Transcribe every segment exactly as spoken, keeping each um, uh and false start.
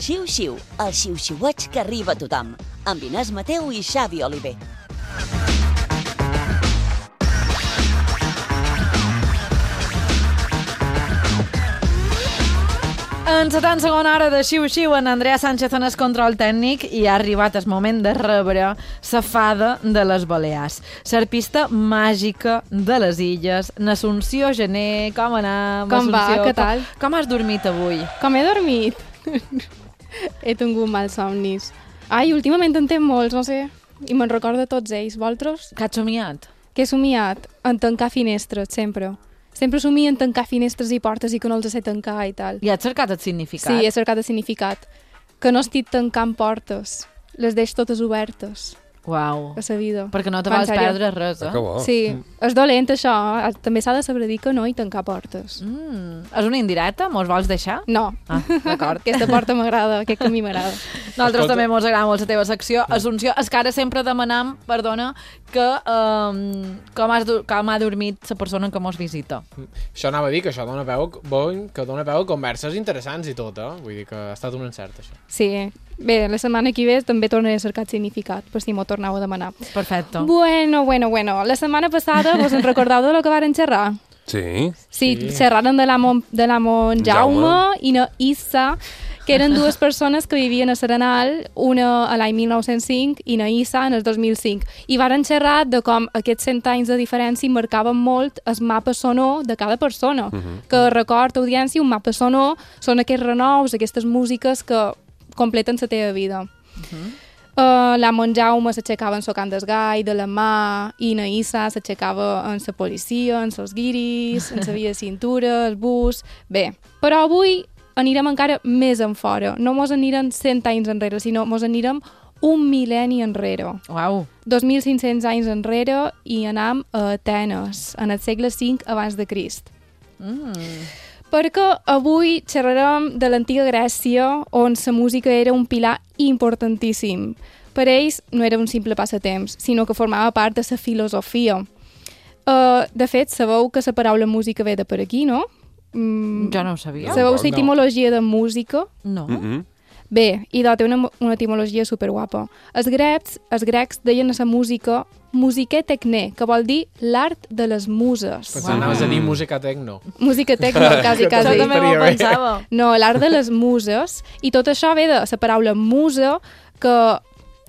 Xiu-xiu, el xiu-xiueig que arriba a tothom, amb Inés Mateu i Xavi Oliver. En setanta segona hora de xiu-xiu, en Andrea Sánchez en el control tècnic i ha arribat el moment de rebre la fada de les Balears. L'arpista màgica de les illes, n'Assumpció Gené, com anem? Com va? Què tal? Com, com has dormit avui? Com he dormit? He tingut mals somnis. Ai, últimament en tinc molts, no sé, i me'n recordo tots ells. Vosaltres? Que has somiat? Que he somiat en tancar finestres, sempre. Sempre somio en tancar finestres i portes i que no els sé tancar i tal. I has cercat el significat? Sí, he cercat el significat. Que no estic tancant portes, les deix totes obertes. Uau. A la vida. Perquè no te Va, vols en sèrio? perdre res, eh? Que bo. Sí, és dolent això. També s'ha de saber dir que no i tancar portes. Mm. És una indirecta? Mos vols deixar? No. Ah, d'acord. Aquesta porta m'agrada, aquest camí m'agrada. Nosaltres Escolta. també mos agrada molt la teva secció. Assumpció, és que ara sempre demanam, perdona, que um, com, has, do- com ha dormit la persona que mos visita. Això anava a dir que això dona peu, bon, que dona peu a converses interessants i tot, eh? Vull dir que ha estat un encert, això. Sí. Bé, la setmana que ve també tornaré a cercar significat, per si m'ho tornau a demanar. Perfecte. Bueno, bueno, bueno. La setmana passada vos en recordeu de lo que varen xerrar? Sí. Sí, Sí. xerraren de la, Mon, de la Montjaume Jaume. i na Issa, que eren dues persones que vivien a Serenal, una a l'any mil nou-cents cinc i na Issa en el dos mil cinc. I varen xerrar de com aquests cent anys de diferència marcaven molt el mapa sonor de cada persona. Uh -huh. Que record, audiència, un mapa sonor són aquests renous, aquestes músiques que completen la teva vida. Uh-huh. Uh, la Montjaume s'aixecava en socant del gai, de la mà, i na Issa s'aixecava en la policia, en els guiris, en la via de cintura, el bus... Bé, però avui anirem encara més en fora. No mos anirem cent anys enrere, sinó mos anirem un mil·lenni enrere. Uau. dos mil cinc-cents anys enrere i anam a Atenes, en el segle cinc abans de Crist. Mm. Perquè avui xerrarem de l'antiga Grècia, on la música era un pilar importantíssim. Per ells no era un simple passatemps, sinó que formava part de la filosofia. Uh, de fet, sabeu que la paraula música ve de per aquí, no? Mm, Jo no ho sabia. sabeu No. la etimologia de música? No. Mm -hmm. Bé, i té una, una etimologia superguapa. Els grecs, els grecs deien a la música musique tecne, que vol dir l'art de les muses. Pensava wow. anaves a dir música tecno. Música tecno, quasi, Això quasi. també m'ho Estaria bé. pensava. No, l'art de les muses, i tot això ve de la paraula musa, que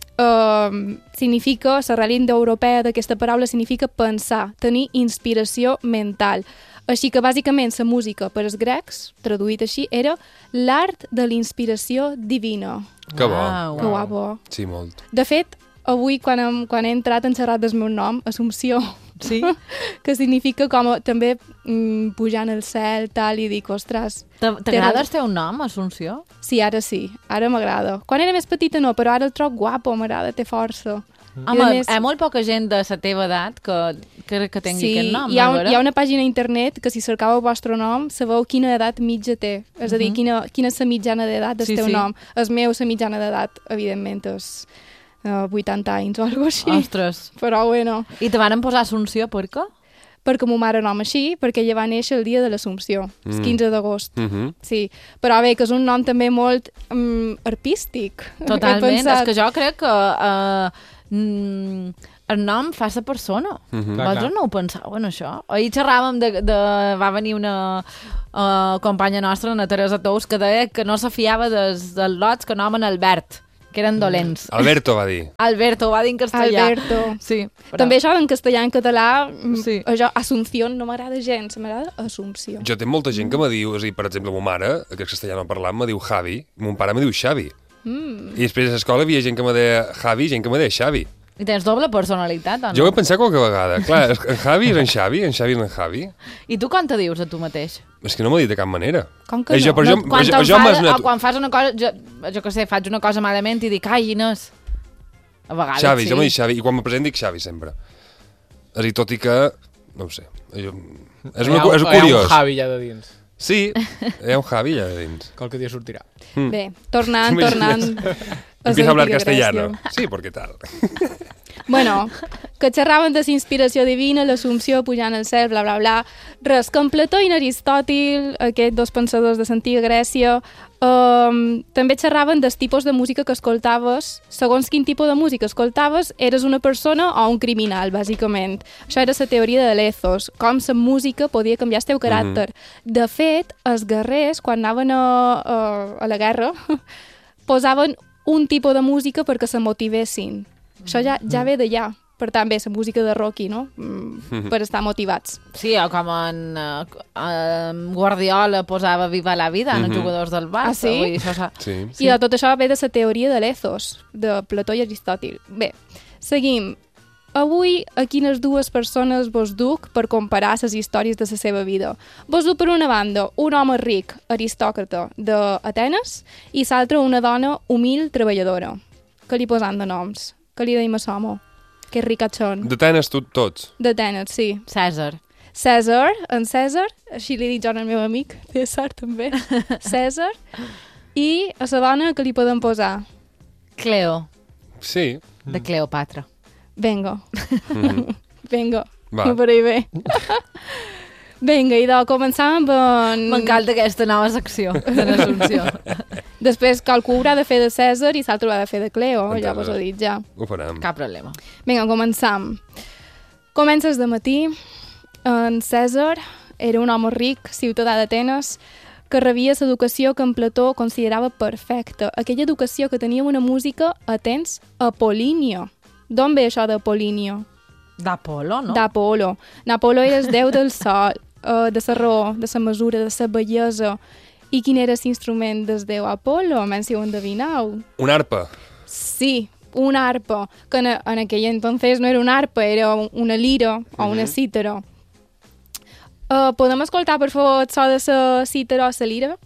uh, significa, l'arrel indoeuropea d'aquesta paraula significa pensar, tenir inspiració mental. Així que, bàsicament, la música per als grecs, traduït així, era l'art de l'inspiració divina. Que bo. Uau. Que guapo. Sí, molt. De fet, avui, quan, hem, quan he entrat en xerrat del meu nom, Assumpció, Sí? que significa com a, també mm, pujant al cel, tal, i dic, ostres... T'a- T'agrada el teu nom, Assumpció? Sí, ara sí, ara m'agrada. Quan era més petita no, però ara el trobo guapo, m'agrada, té força. I a Home, més- hi ha molt poca gent de la teva edat que, que, que tingui Sí, aquest nom, hi ha, no, un, Vera? hi ha una pàgina a internet que si cercava el vostre nom sabeu quina edat mitja té. És a dir, quina, quina és la mitjana d'edat del Sí, teu sí. nom. El meu, la mitjana d'edat, evidentment, és uh, vuitanta anys o alguna cosa així. Ostres. Però bueno, I te van posar Assumpció per què? perquè mo mare nom així, perquè ella va néixer el dia de l'Assumpció, el Mm. quinze d'agost. Mm -hmm. Sí, però bé, que és un nom també molt um, artístic. Totalment. He pensat- És que jo crec que uh, mm, el nom fa la persona. Mm -hmm. Vosaltres clar. no ho pensàveu, en això? Ahir xerràvem de, de... Va venir una uh, companya nostra, una Teresa Tous, que deia que no se fiava dels, dels lots que nomen Albert, que eren dolents. Alberto va dir. Alberto, ho va dir en castellà. Alberto. Sí. Però... També això en castellà, en català, Sí. sí. això, Asunción, no m'agrada gens, m'agrada Assumpció. Jo tinc molta gent que me diu, és a dir, per exemple, ma mare, que és castellà no parlant, me diu Javi, i mon pare me diu Xavi. Mm. I després a l'escola hi havia gent que me deia Javi i gent que me deia Xavi. I tens doble personalitat, o no? Jo ho he pensat qualque vegada. Clar, en Javi és en Xavi, en Xavi és en Javi. I tu com te dius a tu mateix? És que no m'ho dit de cap manera. Com que Eh, jo, no? per No, jo, per quan, jo, te'n jo m'has fa, anat... o quan fas una cosa, jo, jo què sé, faig una cosa malament i dic, ai, Inés. A vegades Xavi, sí. jo m'ho dic Xavi, i quan me present dic Xavi sempre. És a dir, tot i que... No ho sé. Jo, és, una, Hi ha un- és hi ha curiós. un Javi allà de dins. Sí, hi ha un Javi allà dins. Qualque dia sortirà. Bé, tornant, tornant... Empieza a hablar l'antiga castellano. Grècia. Sí, porque tal. Bueno, que xerraven de la inspiració divina, l'assumpció, pujant al cel, bla, bla, bla. Res, que en Plató i en Aristòtil, aquests dos pensadors de l'antiga Grècia, um, també xerraven dels tipus de música que escoltaves. Segons quin tipus de música escoltaves, eres una persona o un criminal, bàsicament. Això era la teoria de l'ethos, com la música podia canviar el teu caràcter. Mm-hmm. De fet, els guerrers, quan anaven a, a, a la guerra, posaven un tipus de música perquè se motivessin. Mm-hmm. Això ja, ja ve d'allà. Per tant, bé, la música de Rocky, no? Mm, per estar motivats. Sí, o com en uh, uh, Guardiola posava Viva la vida en mm-hmm. els jugadors del Barça. Ah, sí? Vull dir, això... Sí. I de tot això ve de la teoria de l'ethos, de Plató i Aristòtil. Bé, seguim. Avui, a quines dues persones vos duc per comparar les històries de la seva vida? Vos duc per una banda un home ric, aristòcrata, d'Atenes, i l'altra una dona humil, treballadora. Què li posant de noms? Què li deim a l'home? Que ricachón. D'Atenes tot, tots. D'Atenes, sí. Cèsar. Cèsar, en Cèsar, així li dic jo al meu amic, Cèsar també. Cèsar. I a la dona que li podem posar? Cleo. Sí. De Cleopatra. Venga. Mm-hmm. Venga. Va. Per ahí bé. Vinga, idò, començam amb... En... M'encanta aquesta nova secció de l'Assumpció. Després qualcú haurà de fer de Cèsar i l'altre haurà de fer de Cleo, Encara. ja vos ho he dit ja. Ho farem. Cap problema. Vinga, començam. Comences de matí. En Cèsar era un home ric, ciutadà d'Atenes, que rebia l'educació que en Plató considerava perfecta. Aquella educació que tenia una música, atents, apolínio. D'on ve això d'apolínio? D'Apolo, no? D'Apolo. N'Apolo era el déu del sol, uh, de la raó, de la mesura, de la bellesa. I quin era l'instrument del déu Apolo? Men si ho endevinau. Una arpa. Sí, una arpa, que en, en aquell entonces no era una arpa, era una lira o una Mhm. cítara. Uh, podem escoltar, per favor, el so de la cítara o la lira?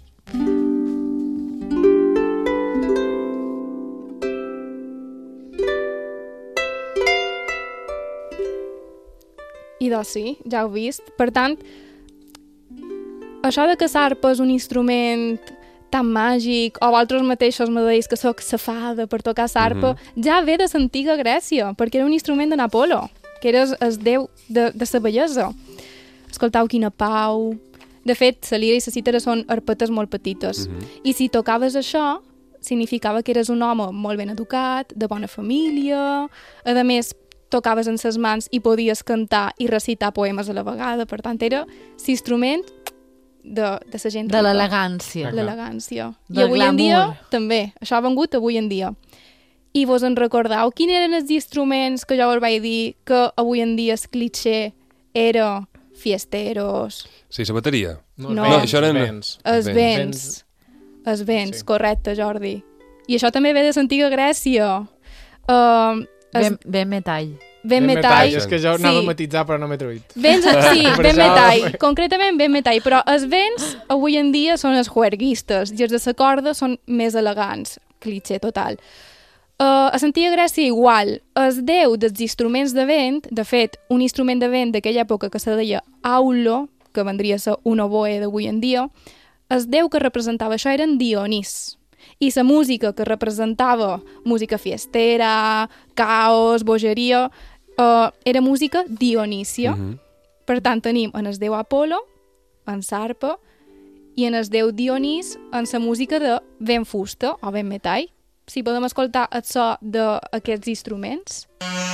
I doncs sí, ja ho heu vist. Per tant, això de que l'arpa és un instrument tan màgic, o vosaltres mateixos me deis que sóc safada per tocar l'arpa, mm-hmm. ja ve de l'antiga Grècia, perquè era un instrument de Apolo, que era el déu de, de la bellesa. Escoltau quina pau... De fet, la lira i la cítara són arpetes molt petites. Mm-hmm. I si tocaves això, significava que eres un home molt ben educat, de bona família, a més, tocaves en ses mans i podies cantar i recitar poemes a la vegada. Per tant, era l'instrument de, de la gent. De l'elegància. L'elegància. I Del avui glamour. en dia, també. Això ha vengut avui en dia. I vos en recordeu quins eren els instruments que jo us vaig dir que avui en dia el cliché era fiesteros? Sí, la bateria. No, no vents, això eren... vents. Els Vents. vents. Els vents, Sí. correcte, Jordi. I això també ve de l'antiga Grècia. Uh, Ben, ben metall. ben metall. És que jo anava Sí. a matitzar, però no m'he traït. Vents, sí, Per ben això- metall. Concretament ben metall. Però els vents avui en dia són els juerguistes i els de la corda són més elegants. Cliché total. Uh, a l'antiga Grècia igual. El déu dels instruments de vent, de fet, un instrument de vent d'aquella època que se deia aulo, que vendria a ser un oboe d'avui en dia, el déu que representava això era en Dionís. I la música que representava música fiestera, caos, bogeria, uh, era música dionísia. Mhm. Per tant, tenim en el déu Apolo, en l'arpa, i en el déu Dionís en la música de vent fusta o vent metall. Si podem escoltar el so d'aquests instruments.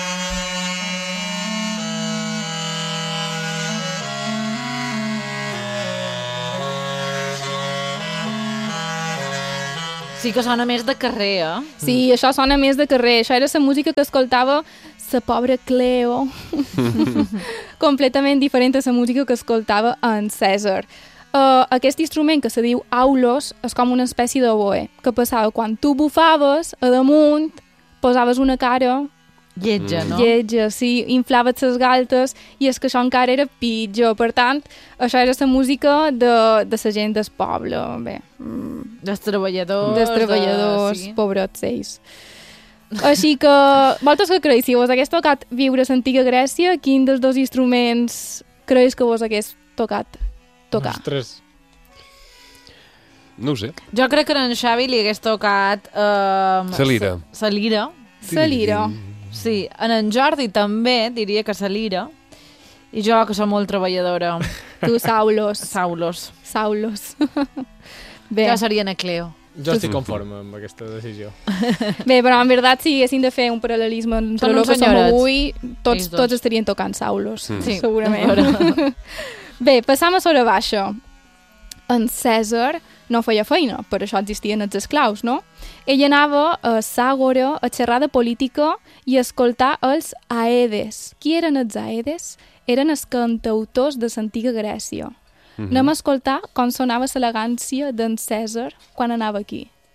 Sí que sona més de carrer, eh? Sí, això sona més de carrer. Això era la música que escoltava la pobra Cleo. Completament diferent a la música que escoltava en Cèsar. Uh, aquest instrument que se diu aulos és com una espècie d'oboe, que passava quan tu bufaves a damunt, posaves una cara Lletja, no? lletja, sí, inflaves les galtes, i és que això encara era pitjor. Per tant, això era la música de, de la gent del poble, bé, mm, Dels treballadors. dels treballadors, De... Sí. pobrets ells. Així que, vosaltres què creus? Si vos hagués tocat viure a l'antiga Grècia, quin dels dos instruments creus que vos hagués tocat tocar? Ostres. No ho sé. Jo crec que en Xavi li hagués tocat... Uh, La lira. La lira. La lira. Sí, en en Jordi també diria que se l'ira, i jo, que soc molt treballadora, Tu, Saulos. Saulos. Saulos. Bé. Jo seria Necleo. Jo estic conforme amb aquesta decisió. Bé, però en veritat, si haguéssim de fer un paral·lelisme entre Són el uns que som senyorets. avui, tots, Ells dos. tots estarien tocant Saulos, Mm. Sí, segurament. Bé, passam a sobre baixa. En Cèsar no feia feina, per això existien els esclaus, no? Ell anava a Ságora a xerrar de política i a escoltar els Aedes. Qui eren els Aedes? Eren els cantautors de l'antiga Grècia. Mm -hmm. Anem a escoltar com sonava l'elegància d'en Cèsar quan anava aquí.